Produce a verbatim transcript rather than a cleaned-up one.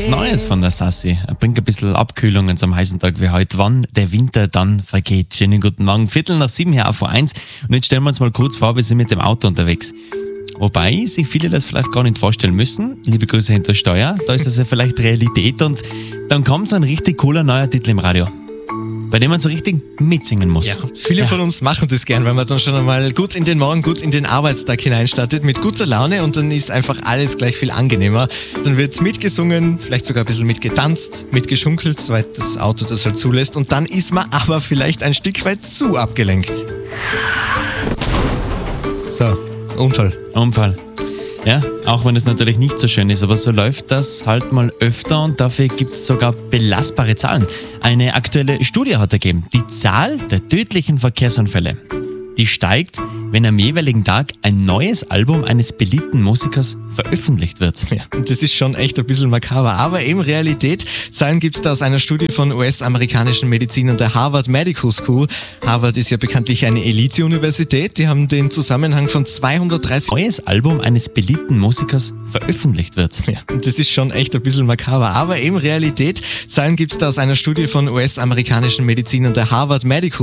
was Neues von der Sassi. Er bringt ein bisschen Abkühlung an so einem heißen Tag wie heute. Wann der Winter dann vergeht. Schönen guten Morgen. Viertel nach sieben hier auf V eins. Und jetzt stellen wir uns mal kurz vor, wir sind mit dem Auto unterwegs. Wobei sich viele das vielleicht gar nicht vorstellen müssen. Liebe Grüße hinter Steuer. Da ist es ja vielleicht Realität. Und dann kommt so ein richtig cooler neuer Titel im Radio, bei dem man so richtig mitsingen muss. Ja, viele ja. von uns machen das gern, weil man dann schon einmal gut in den Morgen, gut in den Arbeitstag hineinstartet, mit guter Laune, und dann ist einfach alles gleich viel angenehmer. Dann wird mitgesungen, vielleicht sogar ein bisschen mitgetanzt, mitgeschunkelt, soweit das Auto das halt zulässt, und dann ist man aber vielleicht ein Stück weit zu abgelenkt. So, Unfall. Unfall. Ja, auch wenn es natürlich nicht so schön ist, aber so läuft das halt mal öfter, und dafür gibt es sogar belastbare Zahlen. Eine aktuelle Studie hat ergeben, die Zahl der tödlichen Verkehrsunfälle, die steigt, wenn am jeweiligen Tag ein neues Album eines beliebten Musikers veröffentlicht wird. Ja, und das ist schon echt ein bisschen makaber, aber eben Realität. Zahlen gibt es da aus einer Studie von U S-amerikanischen Medizinern der Harvard Medical School. Harvard ist ja bekanntlich eine Elite-Universität. Die haben den Zusammenhang von zweihundertdreißig neues Album eines beliebten Musikers veröffentlicht wird. Ja, und das ist schon echt ein bisschen makaber, aber eben Realität. Zahlen gibt es da aus einer Studie von U S-amerikanischen Medizinern der Harvard Medical